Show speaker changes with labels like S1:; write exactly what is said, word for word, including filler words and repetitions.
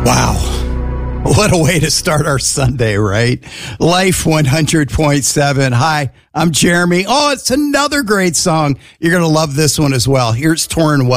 S1: Wow. What a way to start our Sunday, right? Life one hundred point seven. Hi, I'm Jeremy. Oh, it's another great song. You're going to love this one as well. Here's Torrin Wells.